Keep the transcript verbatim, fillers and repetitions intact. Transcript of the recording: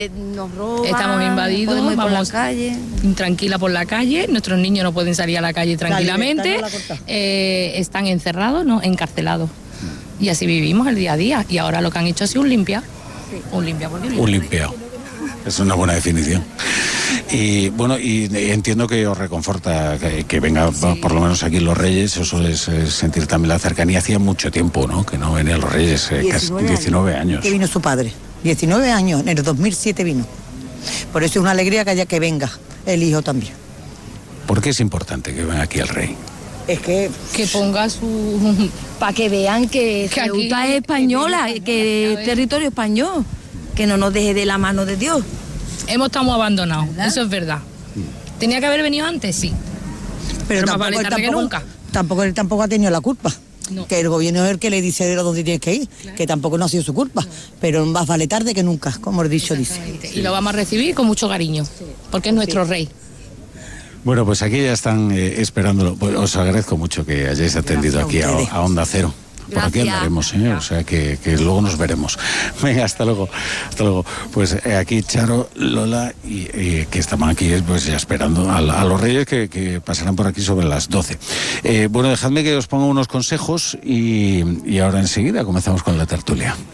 Nos roban, estamos invadidos, podemos ir por vamos la calle. Tranquila por la calle, nuestros niños no pueden salir a la calle tranquilamente, La libertad no la eh, están encerrados, no, encarcelados. Y así vivimos el día a día. Y ahora lo que han hecho ha sido un limpia. Sí. Un limpia porque Un limpiado. Es una buena definición. Y bueno, y entiendo que os reconforta que, que venga sí. por lo menos aquí los Reyes, eso es, es sentir también la cercanía. Hacía mucho tiempo, ¿no?, que no venían los Reyes, eh, casi diecinueve años. Que vino su padre, diecinueve años, en el dos mil siete vino. Por eso es una alegría que haya que venga el hijo también. ¿Por qué es importante que venga aquí el rey? Es que... Que ponga su... Para que vean que, que Ceuta es española, que, que es territorio español, que no nos deje de la mano de Dios. Hemos estado abandonados, ¿verdad? Eso es verdad. ¿Tenía que haber venido antes? Sí. Pero, Pero tampoco, más vale tarde tampoco, que nunca. Tampoco él tampoco ha tenido la culpa. No. Que el gobierno es el que le dice a dónde tienes que ir, claro. Que tampoco no ha sido su culpa, no. Pero más vale tarde que nunca, como el dicho dice. Sí. Y lo vamos a recibir con mucho cariño, sí. Porque es nuestro sí. rey. Bueno, pues aquí ya están eh, esperándolo. Pues os agradezco mucho que hayáis atendido aquí a, a Onda Cero. Por Gracias. aquí andaremos, ¿eh? O sea que, que luego nos veremos. Venga, hasta luego. Hasta luego. Pues eh, aquí Charo, Lola y, y que estaban aquí pues ya esperando a, a los Reyes que, que pasarán por aquí sobre las doce. Eh, bueno, dejadme que os ponga unos consejos y, y ahora enseguida comenzamos con la tertulia.